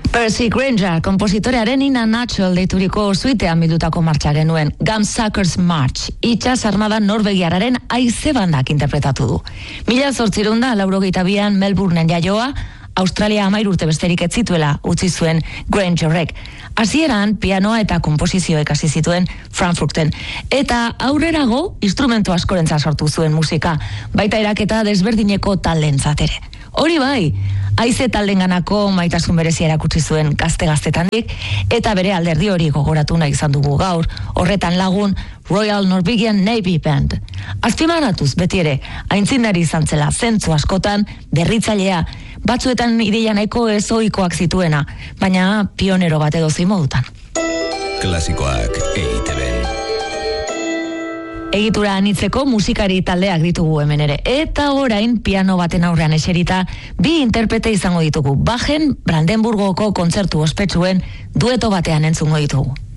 Percy Grainger, kompositorearen In a Nutshell deituriko suitean bildutako martxa genuen, Gumsuckers March, itsas armada norvegiararen haize bandak interpretatu du. 1882an Melbourneen jaioa, Australia 13 urte besterik ez zituela utzi zuen Graingerrek. Hasieran pianoa eta konposizioek hasi zituen Frankfurten, eta aurrerago instrumentu askorentzat sortu zuen musika, baita eraketa desberdineko taldentzat ere. Hori bai, haize taldenganako maitasun berezia erakutsi zuen gazte-gaztetandik, eta bere alderdi hori gogoratu nahi izan dugu gaur, horretan lagun Royal Norwegian Navy Band. Azpimarratuz beti ere, aintzindari izan zela zentzu askotan, berritzailea, batzuetan ideia nahiko ezoikoak zituena, baina pionero bat edo zein modutan. Klasikoak EITB-n. Egitura anitzeko musikari taldeak ditugu hemen ere. Eta orain piano baten aurrean eserita, bi interprete izango ditugu. Bachen, Brandenburgoko kontzertu ospetsuen dueto batean entzungo ditugu.